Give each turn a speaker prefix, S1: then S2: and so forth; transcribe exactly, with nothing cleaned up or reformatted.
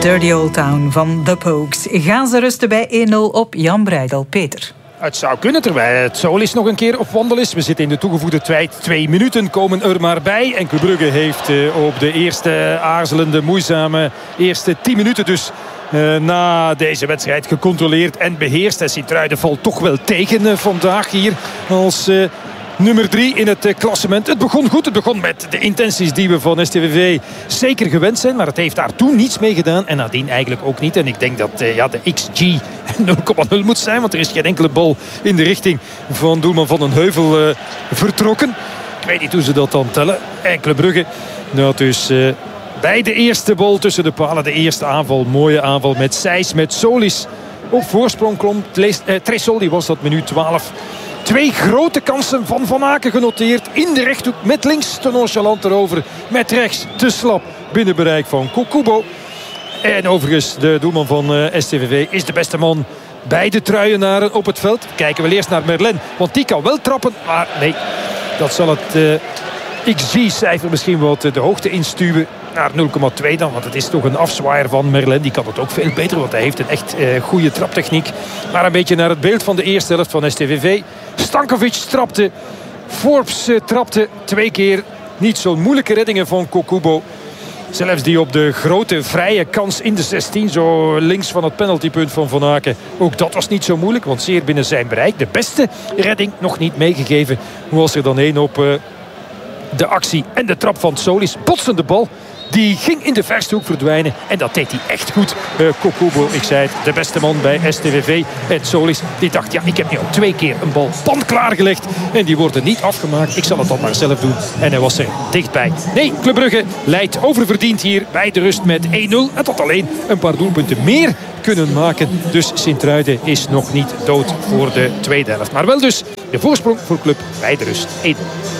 S1: Dirty Old Town van The Pogues. Gaan ze rusten bij één nul op Jan Breidel? Peter.
S2: Het zou kunnen terwijl het Solis nog een keer op wandel is. We zitten in de toegevoegde tijd. Twee minuten komen er maar bij. En Club Brugge heeft uh, op de eerste aarzelende, moeizame eerste tien minuten dus uh, na deze wedstrijd gecontroleerd en beheerst. En Sint-Truiden valt toch wel tegen uh, vandaag hier als uh, nummer drie in het uh, klassement. Het begon goed. Het begon met de intenties die we van S T V V zeker gewend zijn. Maar het heeft daar toen niets mee gedaan. En nadien eigenlijk ook niet. En ik denk dat uh, ja, de X G nul komma nul moet zijn. Want er is geen enkele bal in de richting van doelman Van den Heuvel uh, vertrokken. Ik weet niet hoe ze dat dan tellen. En Club Brugge. Nou, dus uh, bij de eerste bal tussen de palen. De eerste aanval. Mooie aanval met Sijs, met Solis. Op voorsprong klom uh, Tresol. Die was dat minuut twaalf. Twee grote kansen van Van Aken genoteerd. In de rechthoek met links te nonchalant erover. Met rechts te slap binnen bereik van Kokubo. En overigens de doelman van uh, S T V V is de beste man bij de truienaren op het veld. Kijken we eerst naar Merlin. Want die kan wel trappen. Maar nee, dat zal het uh, X G-cijfer misschien wat de hoogte instuwen. Naar nul komma twee dan, want het is toch een afzwaaier van Merlin. Die kan het ook veel beter, want hij heeft een echt uh, goede traptechniek. Maar een beetje naar het beeld van de eerste helft van S T V V. Stankovic trapte. Forbes uh, trapte twee keer. Niet zo'n moeilijke reddingen van Kokubo. Zelfs die op de grote vrije kans in de zestien. Zo links van het penaltypunt van Van Aken. Ook dat was niet zo moeilijk, want zeer binnen zijn bereik. De beste redding nog niet meegegeven. Hoe was er dan één op uh, de actie en de trap van Solis. Botsende bal. Die ging in de verste hoek verdwijnen. En dat deed hij echt goed. Uh, Kokubo, ik zei het, de beste man bij S T V V. En Solis, die dacht, ja, ik heb nu al twee keer een bal pan klaargelegd. En die worden niet afgemaakt. Ik zal het dan maar zelf doen. En hij was er dichtbij. Nee, Club Brugge leidt oververdiend hier bij de rust met één nul. En tot alleen een paar doelpunten meer kunnen maken. Dus Sint-Truiden is nog niet dood voor de tweede helft. Maar wel dus de voorsprong voor Club bij de rust één nul.